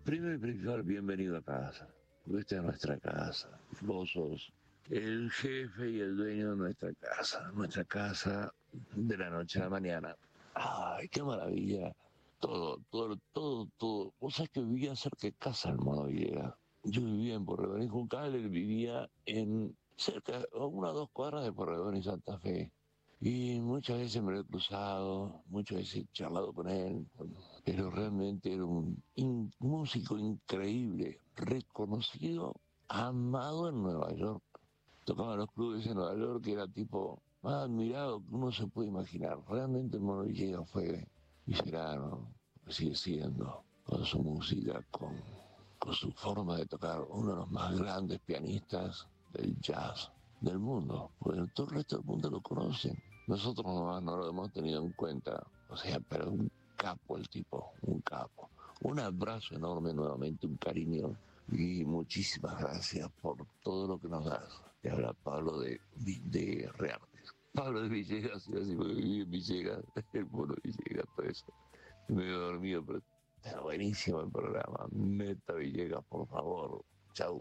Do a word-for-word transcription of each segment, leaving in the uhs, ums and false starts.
Primero y principal, bienvenido a casa, porque esta es nuestra casa. Vos sos el jefe y el dueño de nuestra casa, nuestra casa de la noche a la mañana. ¡Ay, qué maravilla! Todo, todo, todo, todo. Vos sabés que vivía cerca de casa, hermano Villegas. Yo vivía en Porredón y Juncal, él vivía en cerca, a una o dos cuadras de Porredón y Santa Fe. Y muchas veces me lo he cruzado, muchas veces he charlado con él, pero realmente era un in- músico increíble, reconocido, amado en Nueva York. Tocaba en los clubes en Nueva York, que era tipo más admirado que uno se puede imaginar. Realmente Mono Villegas fue y será, ¿no? Sigue siendo, con su música, con, con su forma de tocar, uno de los más grandes pianistas del jazz del mundo. Porque todo el resto del mundo lo conoce. Nosotros nomás no lo hemos tenido en cuenta. O sea, pero un capo el tipo, un capo. Un abrazo enorme nuevamente, un cariño y muchísimas gracias por todo lo que nos das. Te habla Pablo de, de Reartes. Pablo de Villegas, y así porque viví en Villegas, el mono Villegas, todo eso. Medio dormido, pero está buenísimo el programa. Meta Villegas, por favor. Chau.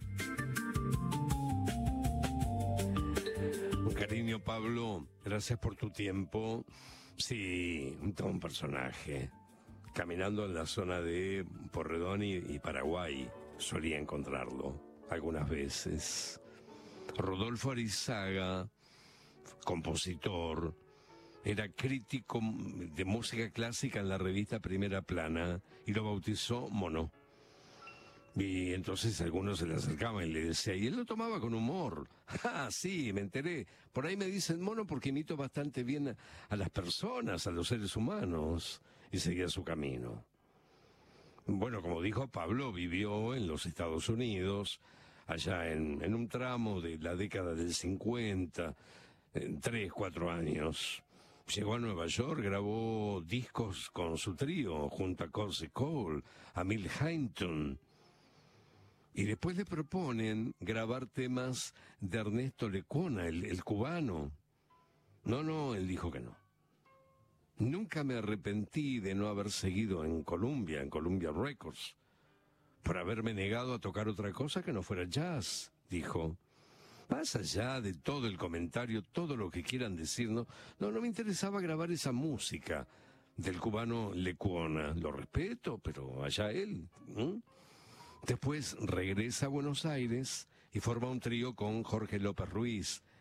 Un cariño, Pablo, gracias por tu tiempo. Sí, todo un personaje. Caminando en la zona de Porredón y, y Paraguay, solía encontrarlo algunas veces. Rodolfo Arizaga, compositor, era crítico de música clásica en la revista Primera Plana y lo bautizó Mono. Y entonces algunos se le acercaban y le decían, y él lo tomaba con humor. Ah, sí, me enteré. Por ahí me dicen Mono porque imito bastante bien a, a las personas, a los seres humanos. Y seguía su camino. Bueno, como dijo Pablo, vivió en los Estados Unidos, allá en, en un tramo de la década del cincuenta, en tres, cuatro años. Llegó a Nueva York, grabó discos con su trío, junto a Corsey Cole, a Milt Hinton. Y después le proponen grabar temas de Ernesto Lecuona, el, el cubano. No, no, él dijo que no. Nunca me arrepentí de no haber seguido en Columbia, en Columbia Records, por haberme negado a tocar otra cosa que no fuera jazz, dijo. Más allá de todo el comentario, todo lo que quieran decirnos, no, no me interesaba grabar esa música del cubano Lecuona. Lo respeto, pero allá él. ¿Mm? Después regresa a Buenos Aires y forma un trío con Jorge López Ruiz,